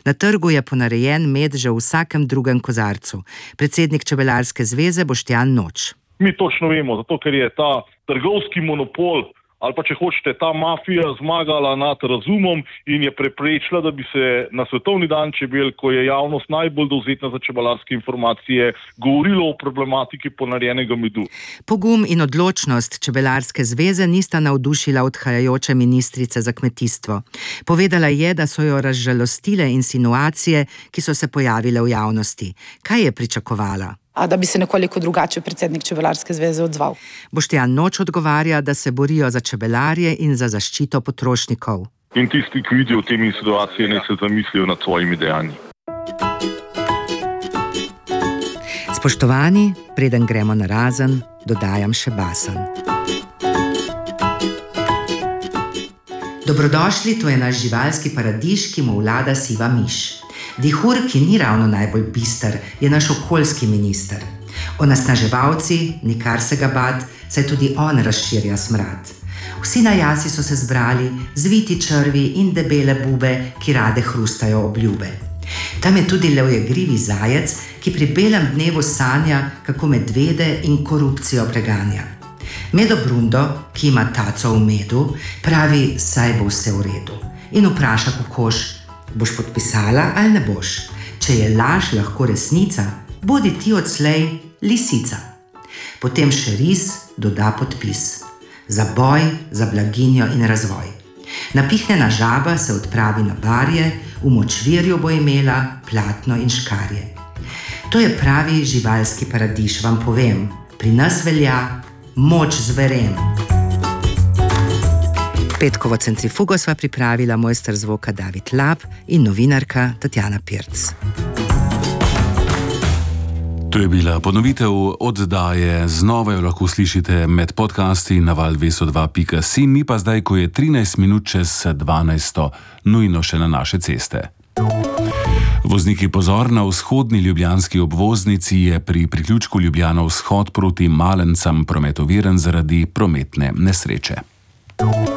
Na trgu je ponarejen med že v vsakem drugem kozarcu. Predsednik Čebelarske zveze Boštjan Noč. Mi točno vemo, zato ker je ta trgovski monopol ali pa če hočete, ta mafija zmagala nad razumom in je preprečila, da bi se na Svetovni dan čebel, ko je javnost najbolj dovzetna za čebelarske informacije, govorilo o problematiki ponarejenega medu. Pogum in odločnost Čebelarske zveze nista navdušila odhajajoče ministrice za kmetijstvo. Povedala je, da so jo razžalostile insinuacije, ki so se pojavile v javnosti. Kaj je pričakovala? Da bi se nekoliko drugače predsednik Čebelarske zveze odzval. Boštjan Noč odgovarja, da se borijo za čebelarje in za zaščito potrošnikov. In tisti, ki vidijo v tem situacije, ne se zamislijo nad svojimi dejanji. Spoštovani, preden gremo na razen, dodajam še basen. Dobrodošli, to je naš živalski paradiž, ki mu vlada siva miš. Dihur, ki ni ravno najbolj bister, je naš okoljski minister. Onesnaževalci, nikar se ga bati, saj tudi on razširja smrad. Vsi na jasi so se zbrali, zviti črvi in debele bube, ki rade hrustajo obljube. Tam je tudi levjegrivi zajec, ki pri belem dnevu sanja, kako medvede in korupcijo preganja. Medobrundo, ki ima taco v medu, pravi, saj bo vse v redu. In vpraša kokoš, boš podpisala ali ne boš? Če je laž lahko resnica, bodi ti odslej lisica. Potem še ris doda podpis. Za boj, za blaginjo in razvoj. Napihnjena žaba se odpravi na barje, v močvirju bo imela platno in škarje. To je pravi živalski paradiž, vam povem. Pri nas velja moč zverem. Petkovo centrifugo sva pripravila mojster zvoka David Lab in novinarka Tatjana Pirc. To je bila ponovitev oddaje, znova jo lahko slišite med podcasti na val202.si, mi pa zdaj, ko je 13 minut čez 12, nujno še na naše ceste. Vozniki pozor, na vzhodni ljubljanski obvoznici je pri priključku Ljubljana vzhod proti Malencam promet oviran zaradi prometne nesreče.